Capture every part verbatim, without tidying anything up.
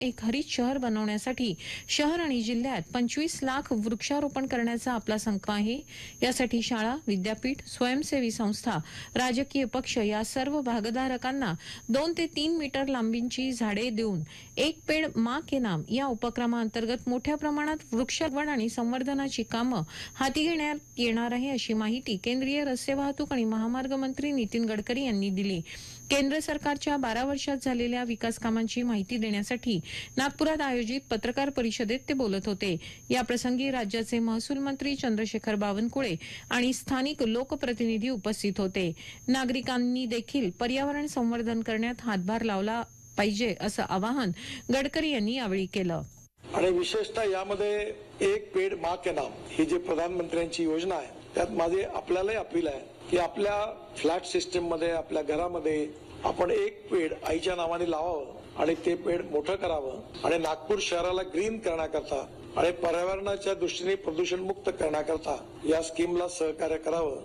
एक हरित शहर बनवण्यासाठी शहर आणि जिल्ह्यात पंचवीस लाख वृक्षारोपण करण्याचा आपला संकल्प आहे. यासाठी शाळा, विद्यापीठ, स्वयंसेवी संस्था, राजकीय पक्ष या सर्व भागधारकांना दोन ते तीन मीटर लांबीची झाडे देऊन एक पेड माँ के नाम या उपक्रमाअंतर्गत मोठ्या प्रमाणात वृक्ष लागवड आणि संवर्धनाची कामं हाती घेण्यात येणार आहे, अशी माहिती केंद्रीय रस्ते वाहतूक आणि महामार्ग मंत्री नितीन गडकरी यांनी दिली. केंद्र सरकारच्या बारा वर्षात झालेल्या विकास कामांची माहिती देण्यासाठी नागपुरात आयोजित पत्रकार परिषदेत ते बोलत होते. या प्रसंगी राज्याचे महसूल मंत्री चंद्रशेखर बावनकुळे आणि स्थानिक लोकप्रतिनिधी उपस्थित होते. नागरिकांनी देखील पर्यावरण संवर्धन करण्यात हातभार लावला पाहिजे असं आवाहन गडकरी यांनी यावेळी केलं. आणि विशेषतः यामध्ये एक पेड माँ के नाम ही जी प्रधानमंत्र्यांची योजना आहे, त्यात माझे आपल्यालाही अपील आहे की आपल्या फ्लॅट सिस्टीम मध्ये, आपल्या घरामध्ये आपण एक पेड आईच्या नावाने लावावं आणि ते पेड मोठं करावं आणि नागपूर शहराला ग्रीन करण्याकरता आणि पर्यावरणाच्या दृष्टीने प्रदूषण मुक्त करण्याकरता या स्कीमला सहकार्य करावं.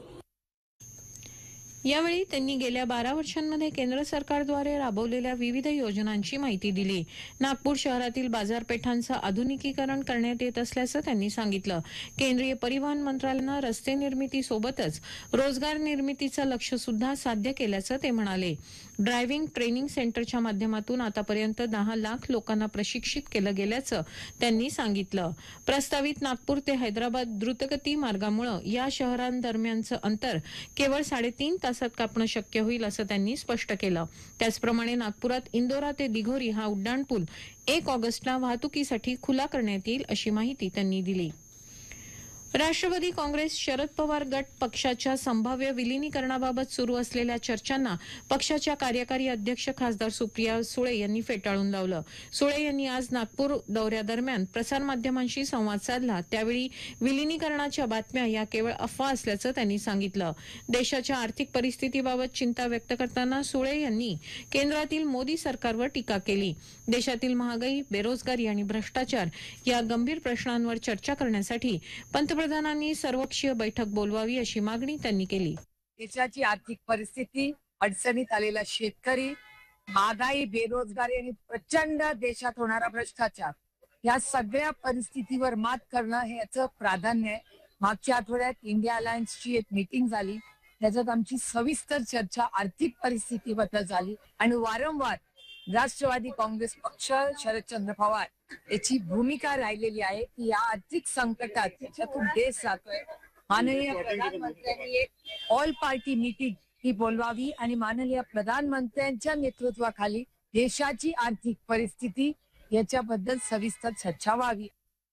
यावेळी त्यांनी गेल्या बारा वर्षांमध्ये केंद्र सरकारद्वारे राबवलेल्या विविध योजनांची माहिती दिली. नागपूर शहरातील बाजारपेठांचं आधुनिकीकरण करण्यात येत असल्याचं त्यांनी सांगितलं. केंद्रीय परिवहन मंत्रालयानं रस्ते निर्मितीसोबतच रोजगार निर्मितीचं लक्ष्य सुद्धा साध्य केल्याचं ते म्हणाले. ड्रायव्हिंग ट्रेनिंग सेंटरच्या माध्यमातून आतापर्यंत दहा लाख लोकांना प्रशिक्षित केलं गेल्याचं त्यांनी सांगितलं. प्रस्तावित नागपूर ते हैदराबाद द्रुतगती मार्गामुळे या शहरांदरम्यानचं अंतर केवळ साडेतीन तासात कापणं शक्य होईल असं त्यांनी स्पष्ट केलं. त्याचप्रमाणे नागपुरात इंदोरा ते दिघोरी हा उड्डाणपूल एक ऑगस्टला वाहतुकीसाठी खुला करण्यात येईल, अशी माहिती त्यांनी दिली. राष्ट्रवादी काँग्रेस शरद पवार गट पक्षाच्या संभाव्य विलिनीकरणाबाबत सुरू असलेल्या चर्चांना पक्षाच्या कार्यकारी अध्यक्ष खासदार सुप्रिया सुळे यांनी फेटाळून लावलं. सुळे यांनी आज नागपूर दौऱ्यादरम्यान प्रसारमाध्यमांशी संवाद साधला. त्यावेळी विलिनीकरणाच्या बातम्या या केवळ अफवा असल्याचं त्यांनी सांगितलं. देशाच्या आर्थिक परिस्थितीबाबत चिंता व्यक्त करताना सुळे यांनी केंद्रातील मोदी सरकारवर टीका केली. देशातील महागाई, बेरोजगारी आणि भ्रष्टाचार या गंभीर प्रश्नांवर चर्चा करण्यासाठी पंतप्रधान प्रधानांनी सर्वपक्षीय बैठक बोलवावी, अशी मागणी त्यांनी केली. देशाची आर्थिक परिस्थिती, अडचणीत आलेला शेतकरी, महागाई, बेरोजगारी आणि प्रचंड देशात होणारा भ्रष्टाचार या सगळ्या परिस्थितीवर मात करणं हे याचं प्राधान्य आहे. मागच्या आठवड्यात इंडिया अलायन्सची एक मीटिंग झाली. त्याच्यात आमची सविस्तर चर्चा आर्थिक परिस्थितीबद्दल झाली आणि वारंवार राष्ट्रवादी काँग्रेस पक्ष, शरदचंद्र पवार याची भूमिका राहिलेली आहे की या आर्थिक संकटात त्याच्यातून देश जातोय. माननीय प्रधानमंत्र्यांनी एक ऑल पार्टी मीटिंग ही बोलवावी आणि माननीय प्रधानमंत्र्यांच्या नेतृत्वाखाली देशाची आर्थिक परिस्थिती याच्याबद्दल सविस्तर चर्चा व्हावी.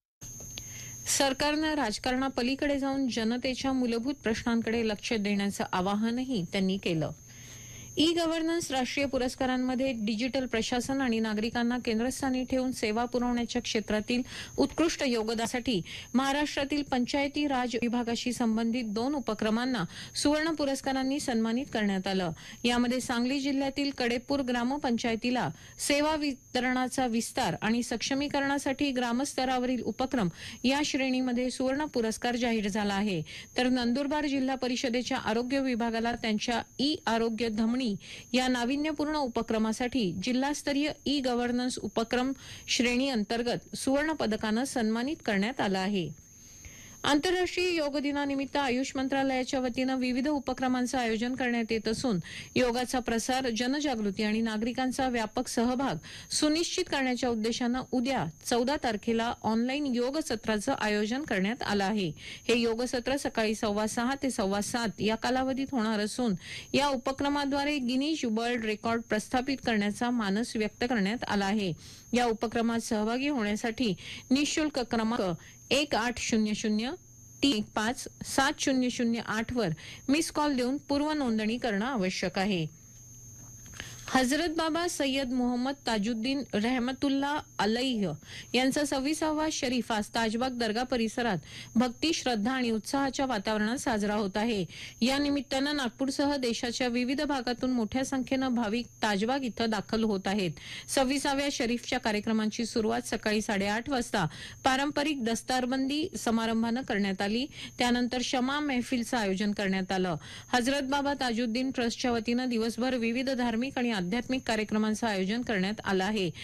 सरकारनं राजकारणापलीकडे जाऊन जनतेच्या मूलभूत प्रश्नांकडे लक्ष देण्याचं आवाहनही त्यांनी केलं. ई गव्हर्नन्स राष्ट्रीय पुरस्कारांमध्ये डिजिटल प्रशासन आणि नागरिकांना केंद्रस्थानी ठेवून सेवा पुरवण्याच्या क्षेत्रातील उत्कृष्ट योगदानासाठी महाराष्ट्रातील पंचायती राज विभागाशी संबंधित दोन उपक्रमांना सुवर्ण पुरस्कारांनी सन्मानित करण्यात आलं. यामध्ये सांगली जिल्ह्यातील कडेपूर ग्रामपंचायतीला सेवा वितरणाचा विस्तार आणि सक्षमीकरणासाठी ग्रामस्तरावरील उपक्रम या श्रेणीमध्ये सुवर्ण पुरस्कार जाहीर झाला आहे. तर नंदुरबार जिल्हा परिषदेच्या आरोग्य विभागाला त्यांच्या ई आरोग्य धमनी या नाविन्यपूर्ण उपक्रमासाठी जिल्हास्तरीय ई गव्हर्नन्स उपक्रम श्रेणी अंतर्गत सुवर्ण पदकानं सन्मानित करण्यात आलं आहे. आंतरराष्ट्रीय योग दिनानिमित्त आयुष मंत्रालयाच्या वतीनं विविध उपक्रमांचं आयोजन करण्यात येत असून योगाचा प्रसार, जनजागृती आणि नागरिकांचा व्यापक सहभाग सुनिश्चित करण्याच्या उद्देशानं उद्या चौदा तारखेला ऑनलाईन योग सत्राचं आयोजन करण्यात आलं आहे. हे योग सत्र सकाळी सव्वा सहा ते सव्वा सात या कालावधीत होणार असून या उपक्रमाद्वारे गिनीज वर्ल्ड रेकॉर्ड प्रस्थापित करण्याचा मानस व्यक्त करण्यात आला आहे. या उपक्रमात सहभागी होण्यासाठी निःशुल्क क्रमांक एक आठ शून्य शून्य तीन पाच सात शून्य शून्य आठ वर मिस कॉल देऊन पूर्व नोंदणी करणं आवश्यक आहे. हजरत बाबा सय्यद मोहम्मद ताजुद्दीन रहमतुल्लाह अलैह यांचा सव्वीसावा शरीफ आज ताजबाग दर्गा परिसरात भक्ती, श्रद्धा आणि उत्साहाच्या वातावरणात साजरा होत आहे. या निमित्तानं नागपूरसह देशाच्या विविध भागातून मोठ्या संख्येनं भाविक ताजबाग इथं दाखल होत आहेत. सव्वीसाव्या शरीफच्या कार्यक्रमांची सुरुवात सकाळी साडेआठ वाजता पारंपरिक दस्तारबंदी समारंभानं करण्यात आली. त्यानंतर शमा मेहफिलचं आयोजन करण्यात आलं. हजरत बाबा ताजुद्दीन ट्रस्टच्या वतीनं दिवसभर विविध धार्मिक आणि आध्यात्मिक कार्यक्रमांचं आयोजन करण्यात आलं आहे.